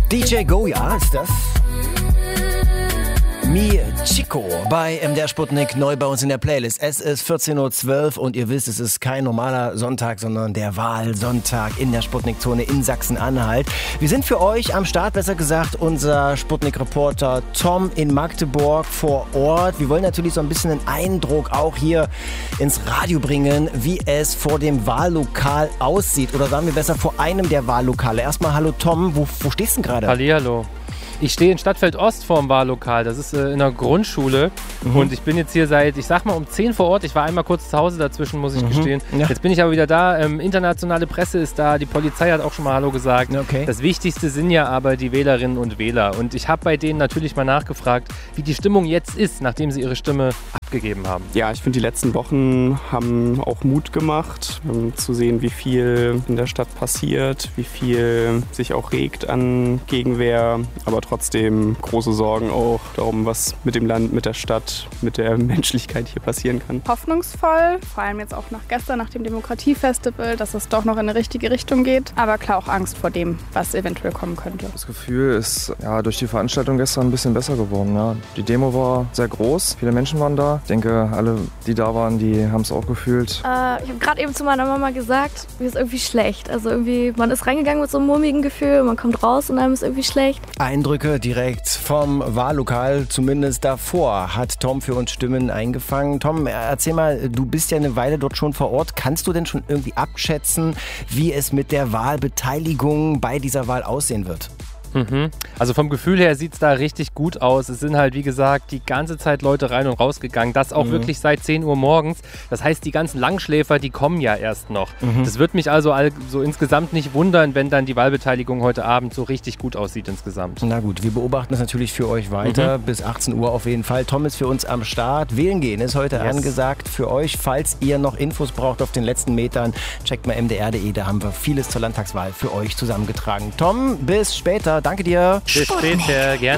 DJ Goya ist das. Mi Chico bei MDR Sputnik, neu bei uns in der Playlist. Es ist 14.12 Uhr und ihr wisst, es ist kein normaler Sonntag, sondern der Wahlsonntag in der Sputnik-Zone in Sachsen-Anhalt. Wir sind für euch am Start, besser gesagt, unser Sputnik-Reporter Tom in Magdeburg vor Ort. Wir wollen natürlich so ein bisschen einen Eindruck auch hier ins Radio bringen, wie es vor dem Wahllokal aussieht. Oder sagen wir besser, vor einem der Wahllokale. Erstmal hallo Tom, wo stehst du denn gerade? Hallihallo. Ich stehe in Stadtfeld Ost vorm Wahllokal. Das ist in einer Grundschule. Und ich bin jetzt hier seit, ich sag mal, um 10 vor Ort. Ich war einmal kurz zu Hause dazwischen, muss ich gestehen. Ja. Jetzt bin ich aber wieder da. Internationale Presse ist da. Die Polizei hat auch schon mal Hallo gesagt. Okay. Das Wichtigste sind ja aber die Wählerinnen und Wähler. Und ich habe bei denen natürlich mal nachgefragt, wie die Stimmung jetzt ist, nachdem sie ihre Stimme abgegeben haben. Ja, ich finde, die letzten Wochen haben auch Mut gemacht, zu sehen, wie viel in der Stadt passiert, wie viel sich auch regt an Gegenwehr, aber trotzdem große Sorgen auch darum, was mit dem Land, mit der Stadt, mit der Menschlichkeit hier passieren kann. Hoffnungsvoll, vor allem jetzt auch nach gestern, nach dem Demokratiefestival, dass es doch noch in eine richtige Richtung geht. Aber klar auch Angst vor dem, was eventuell kommen könnte. Das Gefühl ist durch die Veranstaltung gestern ein bisschen besser geworden. Ja. Die Demo war sehr groß, viele Menschen waren da. Ich denke, alle, die da waren, die haben es auch gefühlt. Ich habe gerade eben zu meiner Mama gesagt, mir ist irgendwie schlecht. Also irgendwie, man ist reingegangen mit so einem mulmigen Gefühl, man kommt raus und einem ist irgendwie schlecht. Eindrücke direkt vom Wahllokal, zumindest davor, hat Tom für uns Stimmen eingefangen. Tom, erzähl mal, du bist ja eine Weile dort schon vor Ort. Kannst du denn schon irgendwie abschätzen, wie es mit der Wahlbeteiligung bei dieser Wahl aussehen wird? Also vom Gefühl her sieht es da richtig gut aus. Es sind halt, wie gesagt, die ganze Zeit Leute rein und raus gegangen. Das auch wirklich seit 10 Uhr morgens. Das heißt, die ganzen Langschläfer, die kommen ja erst noch. Das wird mich also so insgesamt nicht wundern, wenn dann die Wahlbeteiligung heute Abend so richtig gut aussieht insgesamt. Na gut, wir beobachten das natürlich für euch weiter. Bis 18 Uhr auf jeden Fall. Tom ist für uns am Start. Wählen gehen ist heute angesagt für euch. Falls ihr noch Infos braucht auf den letzten Metern, checkt mal mdr.de. Da haben wir vieles zur Landtagswahl für euch zusammengetragen. Tom, bis später. Danke dir. Bis später, gerne.